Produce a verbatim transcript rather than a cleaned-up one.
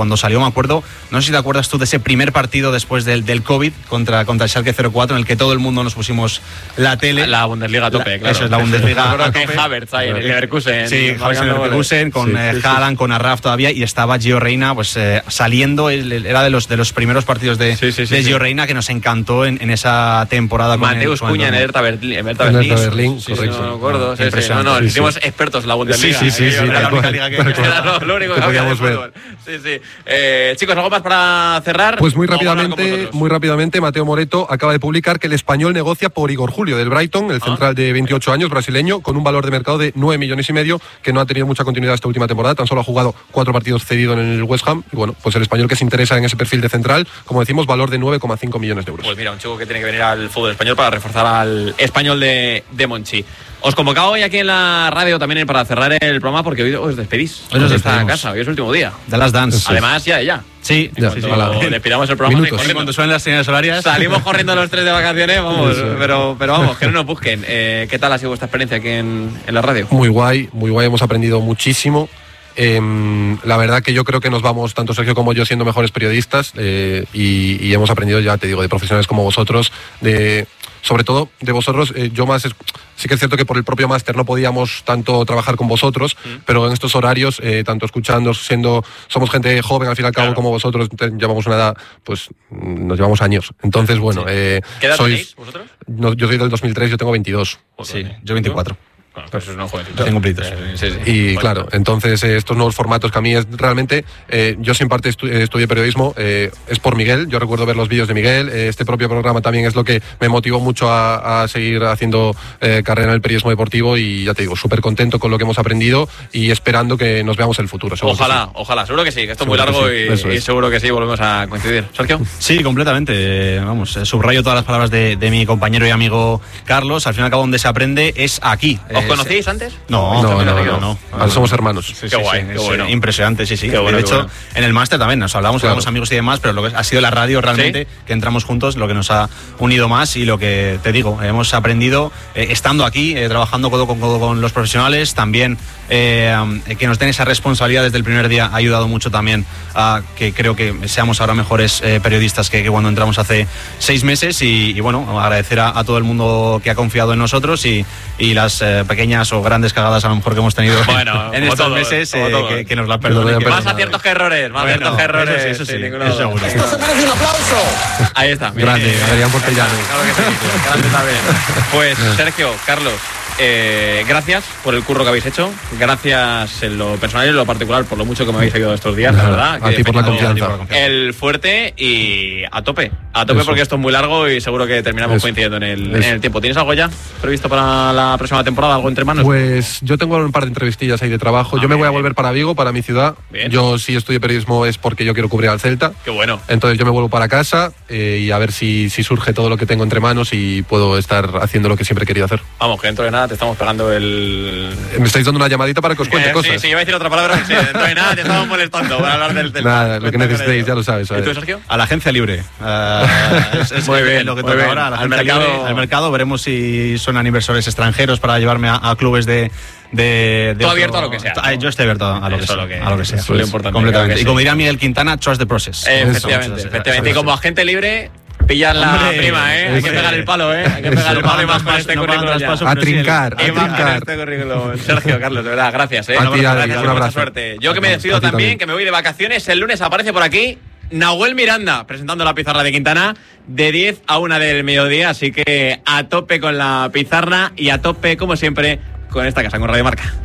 cuando salió, me acuerdo, no sé si te acuerdas tú de ese primer partido después del, del COVID contra, contra el Schalke cero cuatro, en el que todo el mundo nos pusimos la tele. La Bundesliga a tope, la, claro. Eso es, la Bundesliga a tope. En Havertz ahí, en el Leverkusen. Sí, Havertz en el Leverkusen, con sí, eh, sí, Haaland, sí. con Arraf todavía, y estaba Gio Reyna pues eh, saliendo, era de los, de los primeros partidos de, sí, sí, sí, de Gio sí. Reyna, que nos encantó en, en esa temporada. Mateus Cuña en Hertha Berlín. En Hertha Berlín, sí, correcto. No me acuerdo. Sí, sí, no, no, nos hicimos expertos en la Bundesliga. Sí, sí, sí. Era la única liga que era lo único que podíamos ver. Sí, sí. Eh, chicos, ¿algo más para cerrar? Pues muy rápidamente, muy rápidamente, Mateo Moreto acaba de publicar que el Español negocia por Igor Julio del Brighton, el central ah, de veintiocho años, brasileño, con un valor de mercado de nueve millones y medio, que no ha tenido mucha continuidad esta última temporada, tan solo ha jugado cuatro partidos cedido en el West Ham, y bueno, pues el Español que se interesa en ese perfil de central, como decimos, valor de nueve coma cinco millones de euros. Pues mira, un chico que tiene que venir al fútbol español para reforzar al Español de, de Monchi. Os convocaba hoy aquí en la radio también para cerrar el programa, porque hoy os despedís. Hoy nos despedimos. A casa, hoy es el último día. De las Dance. Además, ya, ya. Sí, ya, sí, sí, sí. Despidamos el programa. Minutos. Sí, cuando suenen las señales horarias. Salimos corriendo los tres de vacaciones, vamos, sí, sí. Pero, pero vamos, que no nos busquen. Eh, ¿Qué tal ha sido vuestra experiencia aquí en, en la radio? Muy guay, muy guay, hemos aprendido muchísimo. Eh, la verdad que yo creo que nos vamos, tanto Sergio como yo, siendo mejores periodistas eh, y, y hemos aprendido, ya te digo, de profesionales como vosotros, de... sobre todo de vosotros, eh, yo más, es, sí que es cierto que por el propio máster no podíamos tanto trabajar con vosotros, mm. pero en estos horarios, eh, tanto escuchando, siendo, somos gente joven al fin y al cabo, claro. como vosotros, llevamos una edad, pues nos llevamos años. Entonces, bueno, sí. eh, ¿qué edad sois, tenéis vosotros? No, yo soy del dos mil tres, yo tengo veintidós. Sí, yo veinticuatro. Bueno, pues es un jovencito. Tengo cumplidos. Sí, sí. Y bueno, claro, entonces eh, estos nuevos formatos que a mí es realmente, eh, yo sin parte estu estudié periodismo, eh, es por Miguel, yo recuerdo ver los vídeos de Miguel, eh, este propio programa también es lo que me motivó mucho a, a seguir haciendo eh, carrera en el periodismo deportivo, y ya te digo, súper contento con lo que hemos aprendido y esperando que nos veamos en el futuro. Ojalá, sí. ojalá, seguro que sí, que esto es muy largo sí, y, y seguro que sí, volvemos a coincidir. ¿Sergio? Sí, completamente, vamos, subrayo todas las palabras de, de mi compañero y amigo Carlos, al fin y al cabo donde se aprende es aquí. ¿Os conocíais antes? No, no, no, no, no, no. Ahora somos hermanos. Sí, sí, qué guay, sí, qué bueno. Impresionante, sí, sí. Qué bueno, de hecho, bueno. en el máster también nos hablamos, claro. éramos amigos y demás, pero lo que ha sido la radio realmente, ¿sí? que entramos juntos, lo que nos ha unido más, y lo que te digo, hemos aprendido eh, estando aquí, eh, trabajando codo con codo con los profesionales, también eh, que nos den esa responsabilidad desde el primer día ha ayudado mucho también a que creo que seamos ahora mejores eh, periodistas que, que cuando entramos hace seis meses, y, y bueno, agradecer a, a todo el mundo que ha confiado en nosotros, y, y las eh, pequeñas o grandes cagadas a lo mejor que hemos tenido bueno, en estos todo, meses, eh, que, que nos la perdonen. Que más aciertos que errores, más bueno, aciertos que errores. Eso sí, eso sí, sí eso seguro. Esto se merece un aplauso. Ahí está. Grande, Adrián Portellano. Claro que sí, grande también. Pues Sergio, Carlos, eh, gracias por el curro que habéis hecho, gracias en lo personal y en lo particular por lo mucho que me habéis ayudado estos días, la verdad. A ti por la confianza. El fuerte y a tope, a tope, eso. Porque esto es muy largo y seguro que terminamos eso. coincidiendo en el, en el tiempo. ¿Tienes algo ya previsto para la próxima temporada, algo entre manos? Pues yo tengo un par de entrevistillas ahí de trabajo. Ah, yo me voy a volver para Vigo, para mi ciudad. Bien. Yo si estudio periodismo es porque yo quiero cubrir al Celta. Qué bueno. Entonces yo me vuelvo para casa eh, y a ver si, si surge todo lo que tengo entre manos y puedo estar haciendo lo que siempre he querido hacer. Vamos, que dentro de nada te estamos pegando el... Me estáis dando una llamadita para que os cuente eh, cosas. Sí, sí, iba a decir otra palabra. Sí, dentro de nada te estamos molestando para hablar del Celta. Nada, lo que necesitéis ya lo sabes. ¿Y tú, Sergio? A la agencia libre. Uh, es, es muy bien, lo que muy toca bien. ahora. A la al, mercado... libre, al mercado. Veremos si suenan inversores extranjeros para llevarme a, a clubes de... De, de Todo otro... abierto a lo que sea. ¿no? Yo estoy abierto a lo, que sea, lo que, a lo que sea. Eso es lo importante. Completamente. Claro y como diría Miguel Quintana, trust the process. Eh, efectivamente, eso, efectivamente. Y como agente libre, pillan la Hombre, prima, ¿eh? Hay que pegar el palo, ¿eh? Hay que pegar el palo y más con este currículum ya. A trincar, a trincar. Este currículum. Sergio, Carlos, de verdad, gracias, ¿eh? A ti, gracias, un abrazo. Suerte. Yo que me despido también, que me voy de vacaciones. El lunes aparece por aquí Nahuel Miranda presentando la pizarra de Quintana de diez a una del mediodía. Así que a tope con la pizarra y a tope, como siempre, con esta casa, con Radio Marca.